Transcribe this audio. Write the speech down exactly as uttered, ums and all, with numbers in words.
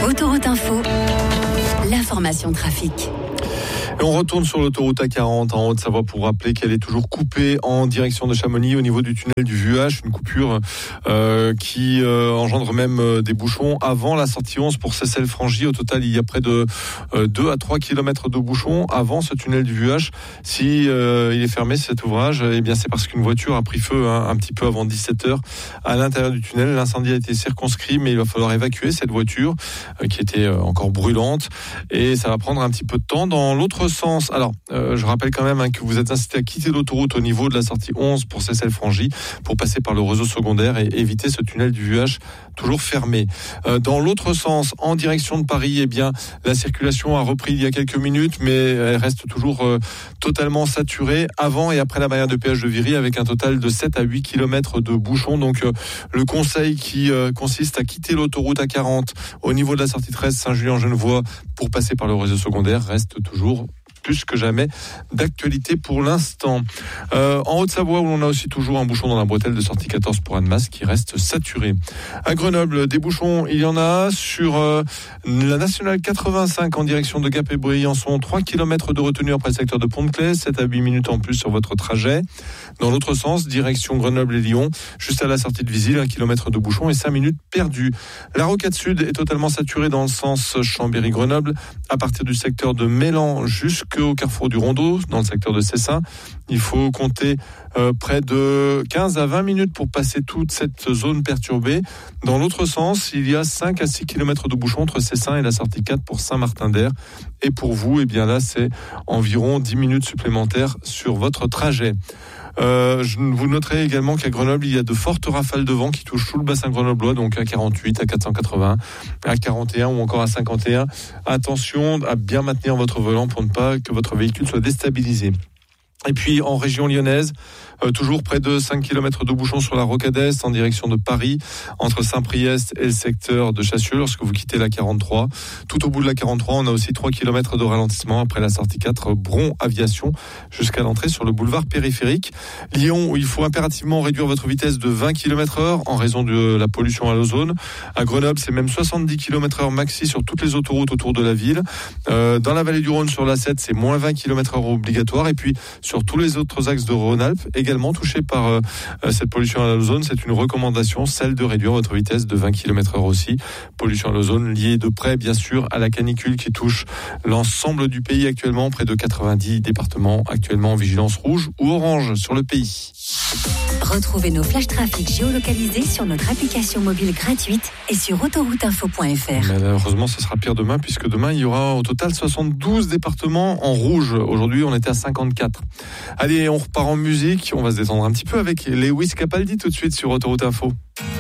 Autoroute Info, l'information trafic. Et on retourne sur l'autoroute A quarante en Haute-Savoie pour rappeler qu'elle est toujours coupée en direction de Chamonix au niveau du tunnel du Vuache, une coupure euh, qui euh, engendre même euh, des bouchons avant la sortie onze pour Seyssel-Frangy. Au total, il y a près de euh, deux à trois kilomètres de bouchons avant ce tunnel du Vuache. Si euh, il est fermé cet ouvrage, eh bien c'est parce qu'une voiture a pris feu hein, un petit peu avant dix-sept heures à l'intérieur du tunnel. L'incendie a été circonscrit, mais il va falloir évacuer cette voiture euh, qui était euh, encore brûlante et ça va prendre un petit peu de temps. Dans l'autre sens, alors euh, je rappelle quand même hein, que vous êtes incité à quitter l'autoroute au niveau de la sortie onze pour Seyssel-Frangy pour passer par le réseau secondaire et éviter ce tunnel du Vuache toujours fermé. Euh, dans l'autre sens, en direction de Paris, eh bien la circulation a repris il y a quelques minutes, mais elle reste toujours euh, totalement saturée avant et après la barrière de péage de Viry avec un total de sept à huit kilomètres de bouchons. Donc euh, le conseil qui euh, consiste à quitter l'autoroute A quarante au niveau de la sortie treize Saint-Julien-Genevois pour passer par le réseau secondaire reste toujours plus que jamais d'actualité pour l'instant. Euh, en Haute-Savoie, où on a aussi toujours un bouchon dans la bretelle de sortie quatorze pour Annemasse qui reste saturé. À Grenoble, des bouchons, il y en a sur euh, la nationale quatre-vingt-cinq en direction de Gap et Briançon. trois kilomètres de retenue après le secteur de Pont-de-Claix, sept à huit minutes en plus sur votre trajet. Dans l'autre sens, direction Grenoble et Lyon, juste à la sortie de Visil, un kilomètre de bouchon et cinq minutes perdues. La rocade sud est totalement saturée dans le sens Chambéry-Grenoble, à partir du secteur de Mélan jusqu'au carrefour du Rondeau, dans le secteur de Cessin. Il faut compter euh, près de quinze à vingt minutes pour passer toute cette zone perturbée. Dans l'autre sens, il y a cinq à six kilomètres de bouchon entre Cessin et la sortie quatre pour Saint-Martin-d'Air. Et pour vous, eh bien là, c'est environ dix minutes supplémentaires sur votre trajet. Euh, je vous noterez également qu'à Grenoble, il y a de fortes rafales de vent qui touchent tout le bassin grenoblois, donc à quarante-huit, à quatre cent quatre-vingts, à quarante et un ou encore à cinquante et un. Attention à bien maintenir votre volant pour ne pas que votre véhicule soit déstabilisé. Et puis en région lyonnaise, euh, toujours près de cinq kilomètres de bouchons sur la Rocade Est en direction de Paris, entre Saint-Priest et le secteur de Chassieux lorsque vous quittez la quarante-trois. Tout au bout de la quarante-trois, on a aussi trois kilomètres de ralentissement après la sortie quatre Bron Aviation jusqu'à l'entrée sur le boulevard périphérique. Lyon, où il faut impérativement réduire votre vitesse de vingt kilomètres heure en raison de la pollution à l'ozone. À Grenoble, c'est même soixante-dix kilomètres heure maxi sur toutes les autoroutes autour de la ville. Euh, dans la vallée du Rhône sur l'A sept, c'est moins vingt kilomètres heure obligatoire. Et puis sur tous les autres axes de Rhône-Alpes, également touchés par euh, cette pollution à l'ozone, c'est une recommandation, celle de réduire votre vitesse de vingt kilomètres heure aussi. Pollution à l'ozone liée de près, bien sûr, à la canicule qui touche l'ensemble du pays actuellement, près de quatre-vingt-dix départements actuellement en vigilance rouge ou orange sur le pays. Retrouvez nos flash trafic géolocalisés sur notre application mobile gratuite et sur autoroute info point f r. Malheureusement, ce sera pire demain puisque demain, il y aura au total soixante-douze départements en rouge. Aujourd'hui, on était à cinquante-quatre. Allez, on repart en musique. On va se détendre un petit peu avec Lewis Capaldi tout de suite sur Autoroute Info.